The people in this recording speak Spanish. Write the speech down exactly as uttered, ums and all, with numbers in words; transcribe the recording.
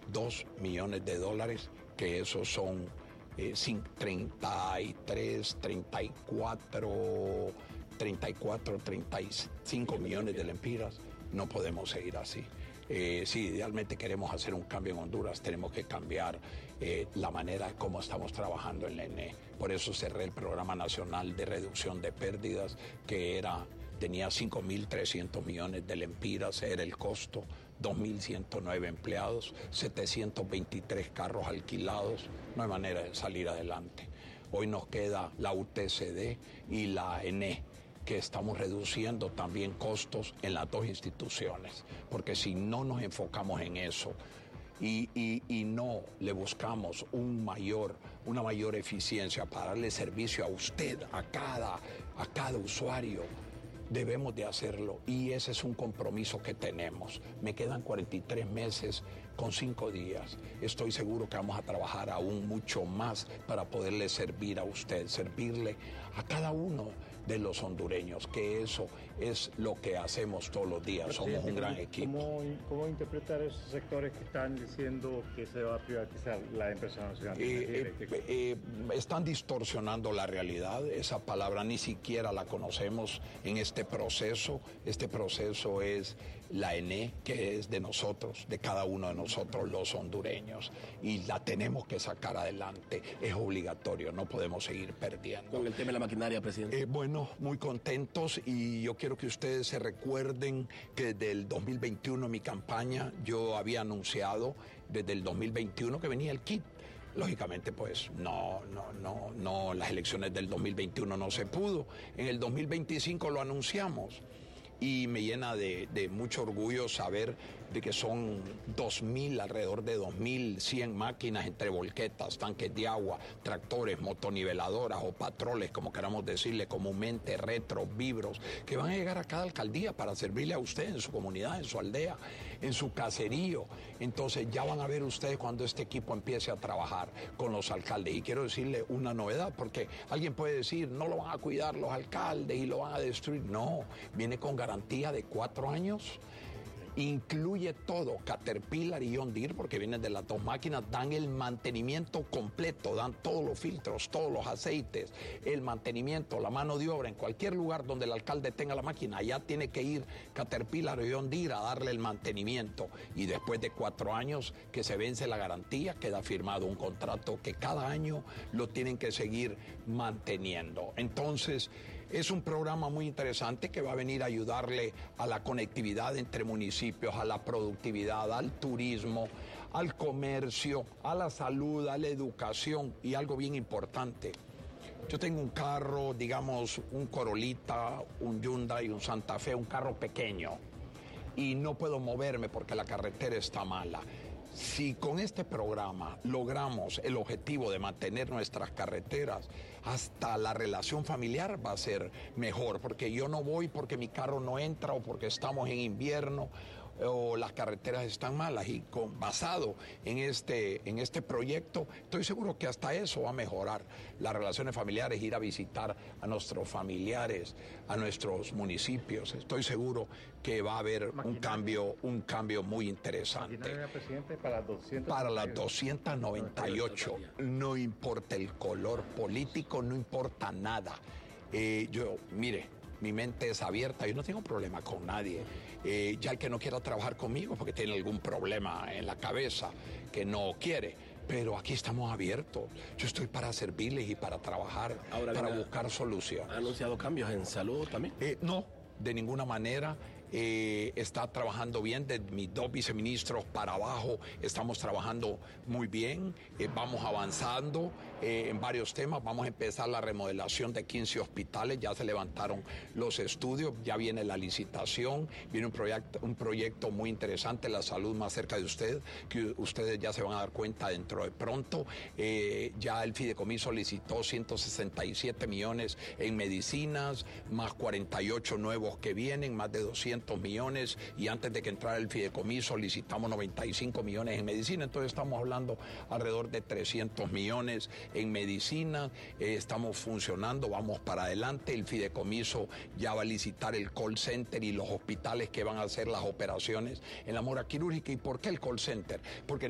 dos millones de dólares, que esos son eh, treinta y tres, treinta y cuatro, treinta y cuatro, treinta y cinco millones de lempiras. No podemos seguir así. Eh, si idealmente queremos hacer un cambio en Honduras, tenemos que cambiar eh, la manera de cómo estamos trabajando en la E N E. Por eso cerré el Programa Nacional de Reducción de Pérdidas, que era, tenía cinco mil trescientos millones de lempiras, era el costo, dos mil ciento nueve empleados, setecientos veintitrés carros alquilados. No hay manera de salir adelante. Hoy nos queda la U T C D y la E N E, que estamos reduciendo también costos en las dos instituciones, porque si no nos enfocamos en eso y, y, y no le buscamos un mayor, una mayor eficiencia para darle servicio a usted, a cada, a cada usuario, debemos de hacerlo, y ese es un compromiso que tenemos. Me quedan cuarenta y tres meses con cinco días. Estoy seguro que vamos a trabajar aún mucho más para poderle servir a usted, servirle a cada uno de los hondureños, que eso es lo que hacemos todos los días. Somos un gran equipo. ¿Cómo, cómo interpretar esos sectores que están diciendo que se va a privatizar la empresa nacional de energía eléctrica? Eh, eh, eh, están distorsionando la realidad. Esa palabra ni siquiera la conocemos en este proceso. Este proceso es la E N E, que es de nosotros, de cada uno de nosotros los hondureños, y la tenemos que sacar adelante. Es obligatorio, no podemos seguir perdiendo. Con el tema de la maquinaria, presidente. Eh, bueno, muy contentos, y yo quiero que ustedes se recuerden que desde el dos mil veintiuno, en mi campaña, yo había anunciado desde el dos mil veintiuno que venía el kit. Lógicamente, pues, no, no, no, no, las elecciones del dos mil veintiuno no se pudo. En el dos mil veinticinco lo anunciamos, y me llena de, de mucho orgullo saber de que son dos mil, alrededor de dos mil cien máquinas entre volquetas, tanques de agua, tractores, motoniveladoras o patroles, como queramos decirle comúnmente, retros, vibros, que van a llegar a cada alcaldía para servirle a usted en su comunidad, en su aldea, en su caserío. Entonces ya van a ver ustedes cuando este equipo empiece a trabajar con los alcaldes. Y quiero decirle una novedad, porque alguien puede decir, no lo van a cuidar los alcaldes y lo van a destruir. No, viene con garantía de cuatro años. Incluye todo, Caterpillar y John Deere, porque vienen de las dos máquinas, dan el mantenimiento completo, dan todos los filtros, todos los aceites, el mantenimiento, la mano de obra, en cualquier lugar donde el alcalde tenga la máquina, allá tiene que ir Caterpillar o John Deere a darle el mantenimiento, y después de cuatro años que se vence la garantía, queda firmado un contrato que cada año lo tienen que seguir manteniendo. Entonces, es un programa muy interesante que va a venir a ayudarle a la conectividad entre municipios, a la productividad, al turismo, al comercio, a la salud, a la educación, y algo bien importante. Yo tengo un carro, digamos, un Corolita, un Hyundai, un Santa Fe, un carro pequeño, y no puedo moverme porque la carretera está mala. Si con este programa logramos el objetivo de mantener nuestras carreteras, hasta la relación familiar va a ser mejor, porque yo no voy porque mi carro no entra o porque estamos en invierno o las carreteras están malas, y con, basado en este, en este proyecto, estoy seguro que hasta eso va a mejorar las relaciones familiares, ir a visitar a nuestros familiares, a nuestros municipios. Estoy seguro que va a haber un cambio, un cambio muy interesante. Presidente, para las doscientas para las doscientas noventa y ocho, no importa el color político, no importa nada. Eh, yo, mire, mi mente es abierta, yo no tengo problema con nadie. Eh, ya el que no quiera trabajar conmigo porque tiene algún problema en la cabeza que no quiere. Pero aquí estamos abiertos. Yo estoy para servirles y para trabajar, Ahora para buscar soluciones. ¿Ha anunciado cambios en salud también? Eh, no, de ninguna manera. Eh, está trabajando bien, de mis dos viceministros para abajo estamos trabajando muy bien, eh, vamos avanzando eh, en varios temas. Vamos a empezar la remodelación de quince hospitales, ya se levantaron los estudios, ya viene la licitación, viene un proyecto, un proyecto muy interesante, la salud más cerca de usted, que ustedes ya se van a dar cuenta dentro de pronto. Eh, ya el fideicomiso licitó ciento sesenta y siete millones en medicinas, más cuarenta y ocho nuevos que vienen, más de doscientos millones, y antes de que entrara el fideicomiso licitamos noventa y cinco millones en medicina. Entonces estamos hablando alrededor de trescientos millones en medicina. Eh, estamos funcionando, vamos para adelante. El fideicomiso ya va a licitar el call center y los hospitales que van a hacer las operaciones en la mora quirúrgica. ¿Y por qué el call center? Porque